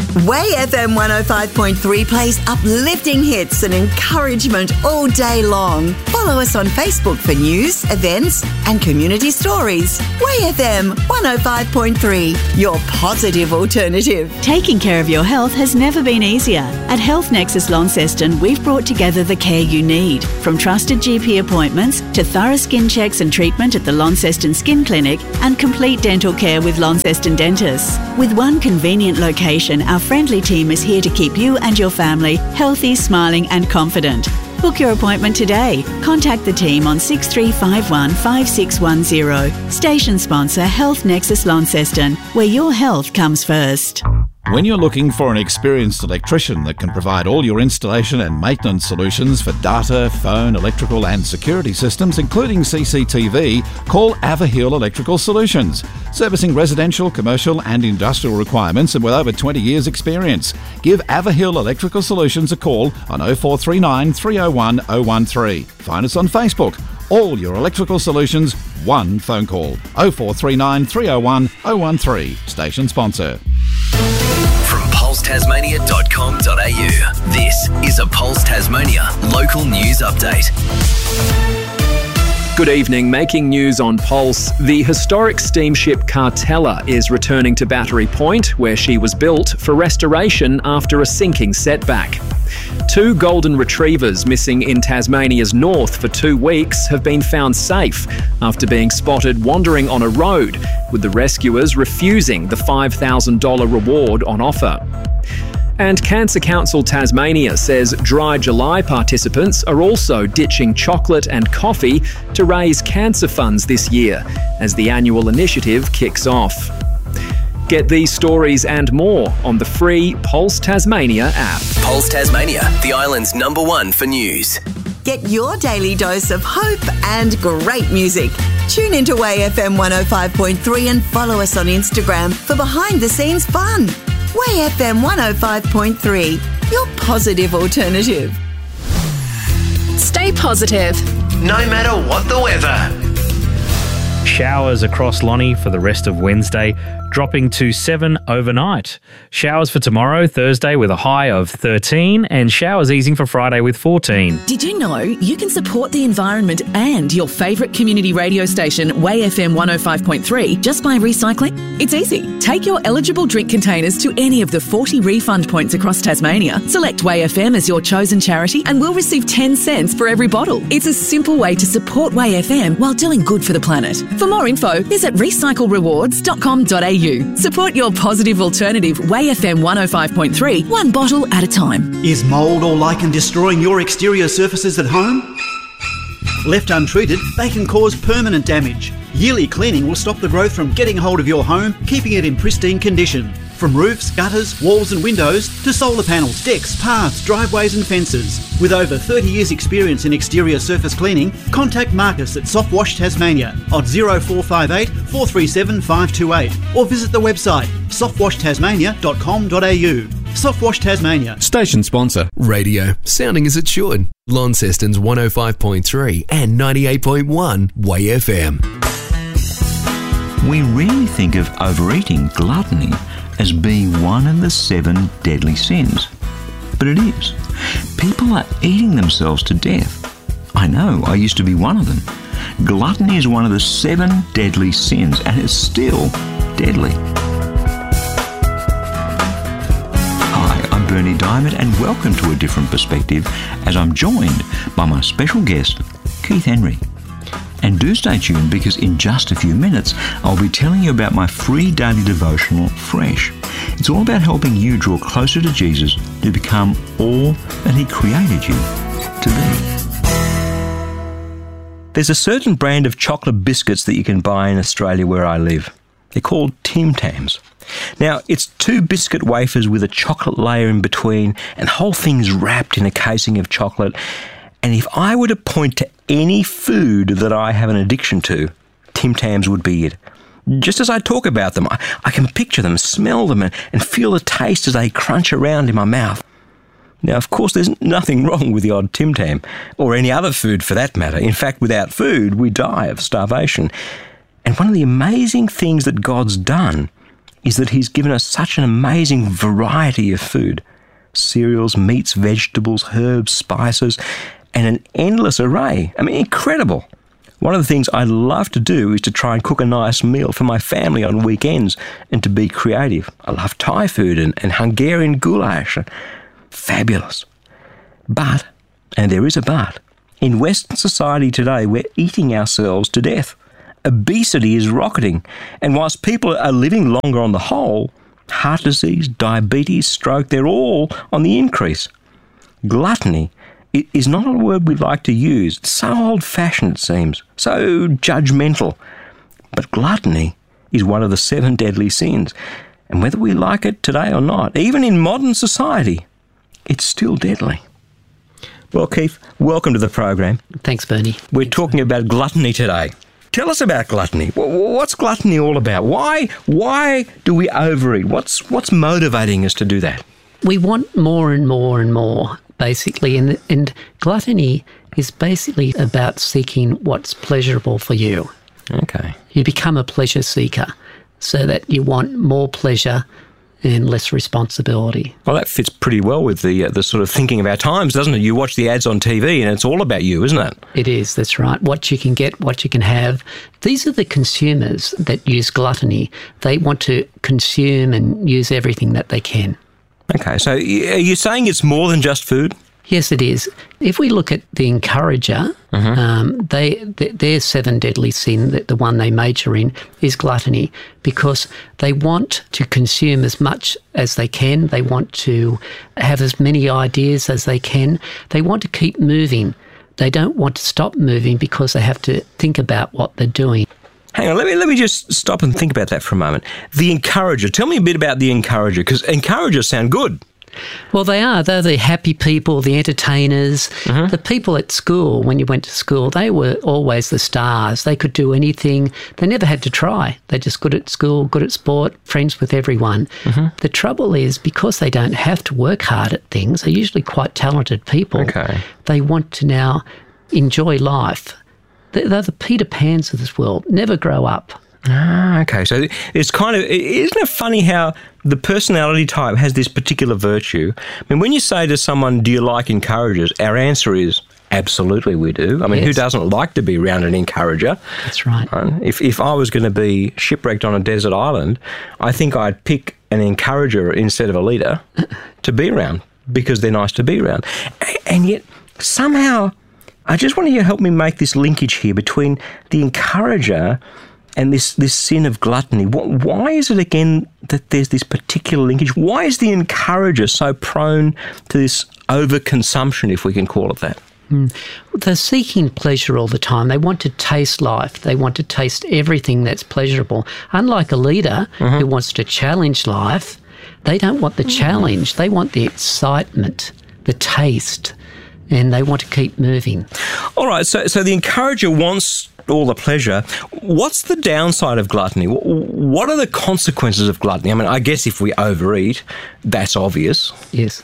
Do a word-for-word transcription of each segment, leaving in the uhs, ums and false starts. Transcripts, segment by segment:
Way F M one oh five point three plays uplifting hits and encouragement all day long. Follow us on Facebook for news, events and community stories. Way F M one oh five point three, your positive alternative. Taking care of your health has never been easier. At Health Nexus Launceston, we've brought together the care you need. From trusted G P appointments to thorough skin checks and treatment at the Launceston Skin Clinic and complete dental care with Launceston Dentists. With one convenient location, our friendly team is here to keep you and your family healthy, smiling and confident. Book your appointment today. Contact the team on six three five one, five six one zero. Station sponsor Health Nexus Launceston, where your health comes first. When you're looking for an experienced electrician that can provide all your installation and maintenance solutions for data, phone, electrical and security systems, including C C T V, call Averhill Electrical Solutions. Servicing residential, commercial and industrial requirements and with over twenty years experience. Give Averhill Electrical Solutions a call on oh four three nine, three oh one, oh one three. Find us on Facebook. All your electrical solutions, one phone call. oh four three nine, three oh one, oh one three. Station sponsor. From pulse tasmania dot com dot a u, this is a Pulse Tasmania local news update. Good evening. Making news on Pulse. The historic steamship Cartella is returning to Battery Point, where she was built, for restoration after a sinking setback. Two golden retrievers missing in Tasmania's north for two weeks have been found safe after being spotted wandering on a road, with the rescuers refusing the five thousand dollars reward on offer. And Cancer Council Tasmania says Dry July participants are also ditching chocolate and coffee to raise cancer funds this year, as the annual initiative kicks off. Get these stories and more on the free Pulse Tasmania app. Pulse Tasmania, the island's number one for news. Get your daily dose of hope and great music. Tune into Way F M one oh five point three and follow us on Instagram for behind-the-scenes fun. Way F M one oh five point three, your positive alternative. Stay positive, no matter what the weather. Showers across Lonnie for the rest of Wednesday, dropping to seven overnight. Showers for tomorrow, Thursday, with a high of thirteen, and showers easing for Friday with fourteen. Did you know you can support the environment and your favourite community radio station, Way F M one oh five point three, just by recycling? It's easy. Take your eligible drink containers to any of the forty refund points across Tasmania, select Way F M as your chosen charity, and we'll receive ten cents for every bottle. It's a simple way to support Way F M while doing good for the planet. For more info, visit recycle rewards dot com dot a u. Support your positive alternative, Way F M one oh five point three, one bottle at a time. Is mould or lichen destroying your exterior surfaces at home? Left untreated, they can cause permanent damage. Yearly cleaning will stop the growth from getting hold of your home, keeping it in pristine condition. From roofs, gutters, walls and windows to solar panels, decks, paths, driveways and fences. With over thirty years experience in exterior surface cleaning, contact Marcus at Soft Wash Tasmania on oh four five eight, four three seven, five two eight or visit the website soft wash tasmania dot com dot a u. Soft Wash Tasmania. Station sponsor. Radio, sounding as it should. Launceston's one oh five point three and ninety-eight point one Way F M. We rarely think of overeating, gluttony, as being one of the seven deadly sins. But it is. People are eating themselves to death. I know, I used to be one of them. Gluttony is one of the seven deadly sins, and it's still deadly. Hi, I'm Bernie Diamond, and welcome to A Different Perspective, as I'm joined by my special guest, Keith Henry. And do stay tuned, because in just a few minutes I'll be telling you about my free daily devotional, Fresh. It's all about helping you draw closer to Jesus to become all that He created you to be. There's a certain brand of chocolate biscuits that you can buy in Australia where I live. They're called Tim Tams. Now, it's two biscuit wafers with a chocolate layer in between, and the whole thing's wrapped in a casing of chocolate. And if I were to point to any food that I have an addiction to, Tim Tams would be it. Just as I talk about them, I, I can picture them, smell them, and, and feel the taste as they crunch around in my mouth. Now, of course, there's nothing wrong with the odd Tim Tam, or any other food for that matter. In fact, without food, we die of starvation. And one of the amazing things that God's done is that he's given us such an amazing variety of food. Cereals, meats, vegetables, herbs, spices, and an endless array. I mean, incredible. One of the things I love to do is to try and cook a nice meal for my family on weekends and to be creative. I love Thai food and, and Hungarian goulash. Fabulous. But, and there is a but, in Western society today, we're eating ourselves to death. Obesity is rocketing, and whilst people are living longer on the whole, heart disease, diabetes, stroke, they're all on the increase. Gluttony is not a word we like to use. It's so old-fashioned, it seems, so judgmental. But gluttony is one of the seven deadly sins, and whether we like it today or not, even in modern society, it's still deadly. Well, Keith, welcome to the program. Thanks, Bernie. We're Thanks, talking Bernie. about gluttony today. Tell us about gluttony. What's gluttony all about? Why why do we overeat? What's what's motivating us to do that? We want more and more and more, basically, and and gluttony is basically about seeking what's pleasurable for you. Okay. You become a pleasure seeker so that you want more pleasure and less responsibility. Well, that fits pretty well with the uh, the sort of thinking of our times, doesn't it? You watch the ads on T V and it's all about you, isn't it? It is, that's right. What you can get, what you can have. These are the consumers that use gluttony. They want to consume and use everything that they can. Okay, so are you saying it's more than just food? Yes, it is. If we look at the encourager, Mhm. um, they th- their seven deadly sin, that the one they major in, is gluttony, because they want to consume as much as they can. They want to have as many ideas as they can. They want to keep moving. They don't want to stop moving because they have to think about what they're doing. Hang on, let me let me just stop and think about that for a moment. The encourager. Tell me a bit about the encourager, because encouragers sound good. Well, they are. They're the happy people, the entertainers, Mm-hmm. the people at school. When you went to school, they were always the stars. They could do anything. They never had to try. They're just good at school, good at sport, friends with everyone. Mm-hmm. The trouble is, because they don't have to work hard at things, they're usually quite talented people. Okay. They want to now enjoy life. They're they're the Peter Pans of this world. Never grow up. Ah, okay. So it's kind of, isn't it funny how the personality type has this particular virtue? I mean, when you say to someone, do you like encouragers? Our answer is absolutely we do. I mean, Yes. who doesn't like to be around an encourager? That's right. If, if I was going to be shipwrecked on a desert island, I think I'd pick an encourager instead of a leader to be around, because they're nice to be around. A- And yet, somehow, I just want you to help me make this linkage here between the encourager and this, this sin of gluttony. Wh- Why is it, again, that there's this particular linkage? Why is the encourager so prone to this overconsumption, if we can call it that? Mm. They're seeking pleasure all the time. They want to taste life. They want to taste everything that's pleasurable. Unlike a leader Mhm. who wants to challenge life, they don't want the challenge. They want the excitement, the taste, and they want to keep moving. All right, so so the encourager wants all the pleasure. What's the downside of gluttony? Wh- What are the consequences of gluttony? I mean, I guess if we overeat, that's obvious. Yes.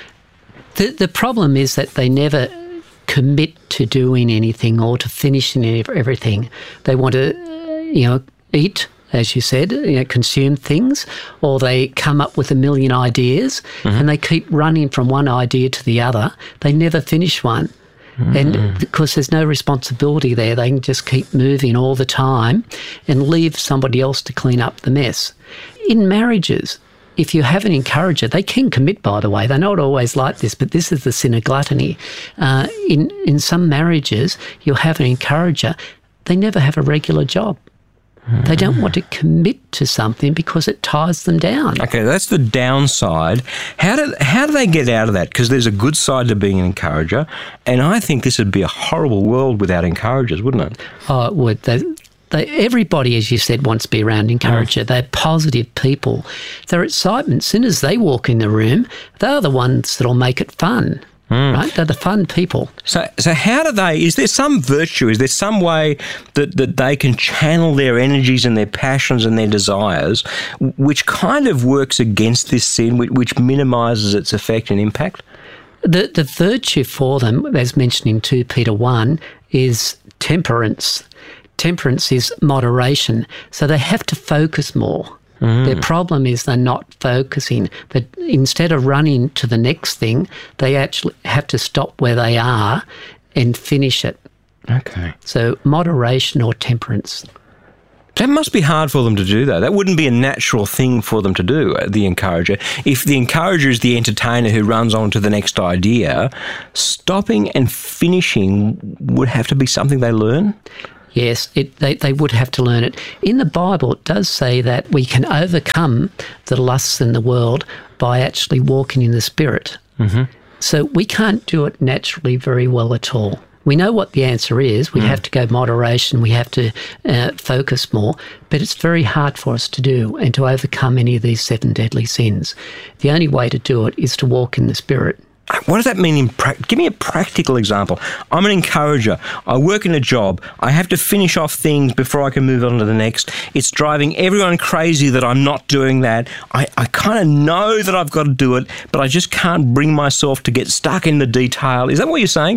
The the problem is that they never commit to doing anything or to finishing ev- everything. They want to, you know, eat, as you said, you know, consume things, or they come up with a million ideas Mhm. and they keep running from one idea to the other. They never finish one. And because there's no responsibility there, they can just keep moving all the time and leave somebody else to clean up the mess. In marriages, if you have an encourager, they can commit, by the way. They're not always like this, but this is the sin of gluttony. Uh, in, in some marriages, you'll have an encourager. They never have a regular job. They don't want to commit to something because it ties them down. Okay, that's the downside. How do how do they get out of that? Because there's a good side to being an encourager, and I think this would be a horrible world without encouragers, wouldn't it? Oh, it would. They, they, everybody, as you said, wants to be around encourager. They're positive people. They're excitement. As soon as they walk in the room, they're the ones that'll make it fun. Right? They're the fun people. So, so how do they, is there some virtue, is there some way that, that they can channel their energies and their passions and their desires, which kind of works against this sin, which, which minimises its effect and impact? The, the virtue for them, as mentioned in two Peter one, is temperance. Temperance is moderation. So they have to focus more. Mm. Their problem is they're not focusing. That instead of running to the next thing, they actually have to stop where they are and finish it. Okay. So moderation or temperance. That must be hard for them to do, though. That wouldn't be a natural thing for them to do, the encourager. If the encourager is the entertainer who runs on to the next idea, stopping and finishing would have to be something they learn? Yes, it, they, they would have to learn it. In the Bible, it does say that we can overcome the lusts in the world by actually walking in the Spirit. Mm-hmm. So we can't do it naturally very well at all. We know what the answer is. We mm. have to go moderation. We have to uh, focus more. But it's very hard for us to do and to overcome any of these seven deadly sins. The only way to do it is to walk in the Spirit. What does that mean in practice? Give me a practical example. I'm an encourager. I work in a job. I have to finish off things before I can move on to the next. It's driving everyone crazy that I'm not doing that. I, I kind of know that I've got to do it, but I just can't bring myself to get stuck in the detail. Is that what you're saying?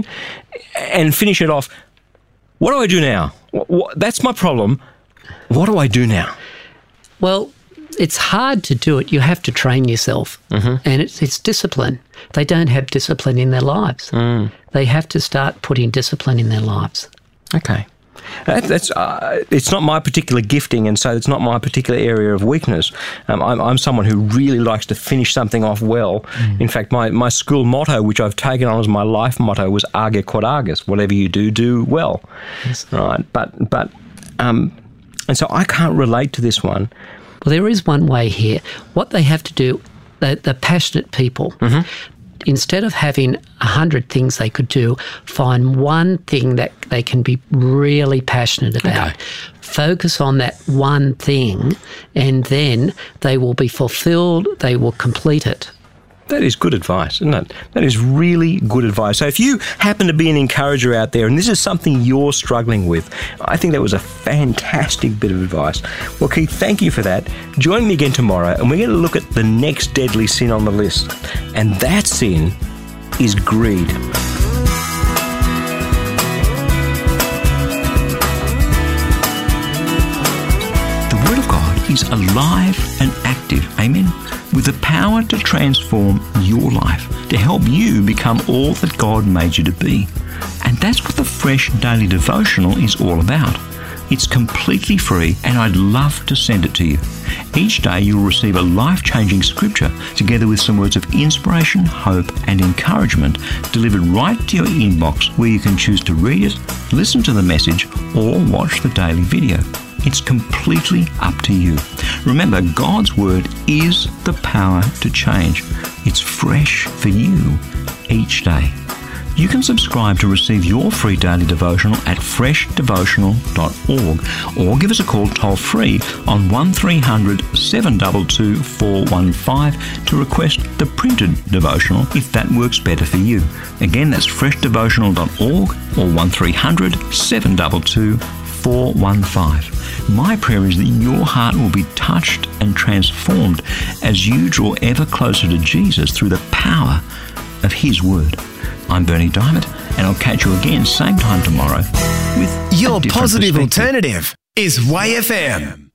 And finish it off. What do I do now? What, what, that's my problem. What do I do now? Well, it's hard to do it. You have to train yourself. Mm-hmm. And it's, it's discipline. They don't have discipline in their lives. Mm. They have to start putting discipline in their lives. Okay. That, that's uh, it's not my particular gifting, and so it's not my particular area of weakness. Um, I'm, I'm someone who really likes to finish something off well. Mm. In fact, my, my school motto, which I've taken on as my life motto, was Age quod agis. Whatever you do, do well. Yes. Right. But, but um, and so I can't relate to this one. Well, there is one way here. What they have to do, the, the passionate people, mm-hmm. instead of having a hundred things they could do, find one thing that they can be really passionate about. Okay. Focus on that one thing, and then they will be fulfilled, they will complete it. That is good advice, isn't it? That is really good advice. So if you happen to be an encourager out there and this is something you're struggling with, I think that was a fantastic bit of advice. Well, Keith, thank you for that. Join me again tomorrow and we're going to look at the next deadly sin on the list. And that sin is greed. The Word of God is alive and active. Amen. With the power to transform your life, to help you become all that God made you to be. And that's what the Fresh Daily Devotional is all about. It's completely free and I'd love to send it to you. Each day you'll receive a life-changing scripture together with some words of inspiration, hope and encouragement delivered right to your inbox, where you can choose to read it, listen to the message or watch the daily video. It's completely up to you. Remember, God's Word is the power to change. It's fresh for you each day. You can subscribe to receive your free daily devotional at fresh devotional dot org or give us a call toll free on one three hundred, seven two two, four one five to request the printed devotional if that works better for you. Again, that's fresh devotional dot org or one three hundred, seven two two, four one five. My prayer is that your heart will be touched and transformed as you draw ever closer to Jesus through the power of His Word. I'm Bernie Diamond, and I'll catch you again same time tomorrow with your positive alternative is Y F M.